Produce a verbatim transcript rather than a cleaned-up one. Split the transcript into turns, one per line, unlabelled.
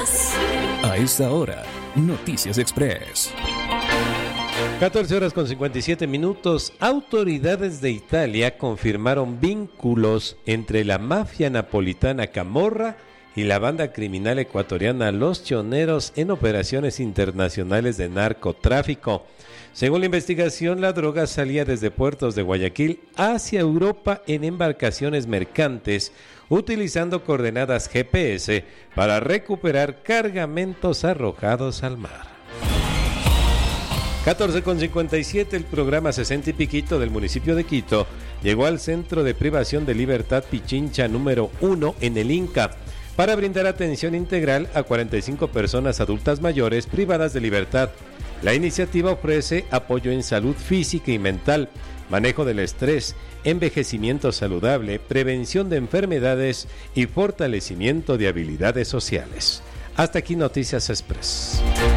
más.
A esta hora, Noticias Express.
catorce horas con cincuenta y siete minutos. Autoridades de Italia confirmaron vínculos entre la mafia napolitana Camorra y la banda criminal ecuatoriana Los Choneros en operaciones internacionales de narcotráfico. Según la investigación, la droga salía desde puertos de Guayaquil hacia Europa en embarcaciones mercantes, utilizando coordenadas G P S para recuperar cargamentos arrojados al mar. catorce con cincuenta y siete, el programa sesenta y piquito del municipio de Quito llegó al Centro de Privación de Libertad Pichincha número uno en el Inca para brindar atención integral a cuarenta y cinco personas adultas mayores privadas de libertad. La iniciativa ofrece apoyo en salud física y mental, manejo del estrés, envejecimiento saludable, prevención de enfermedades y fortalecimiento de habilidades sociales. Hasta aquí Noticias Express.